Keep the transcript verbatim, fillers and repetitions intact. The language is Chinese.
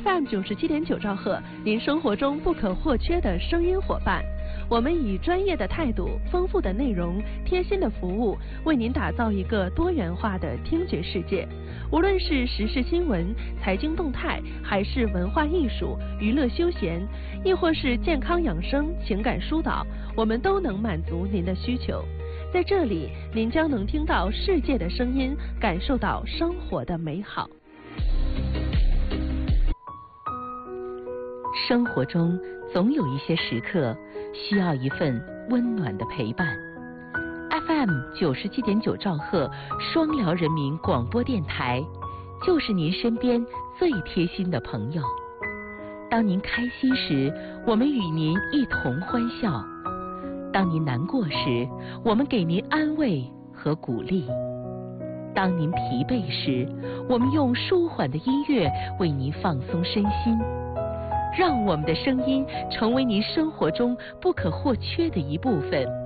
F M 九十七点九兆赫，您生活中不可或缺的声音伙伴。我们以专业的态度、丰富的内容、贴心的服务，为您打造一个多元化的听觉世界。无论是时事新闻、财经动态，还是文化艺术、娱乐休闲，亦或是健康养生、情感疏导，我们都能满足您的需求。在这里，您将能听到世界的声音，感受到生活的美好。 生活中总有一些时刻需要一份温暖的陪伴。F M 九十七点九兆赫双辽人民广播电台，就是您身边最贴心的朋友。当您开心时，我们与您一同欢笑；当您难过时，我们给您安慰和鼓励；当您疲惫时，我们用舒缓的音乐为您放松身心。让我们的声音成为您生活中不可或缺的一部分。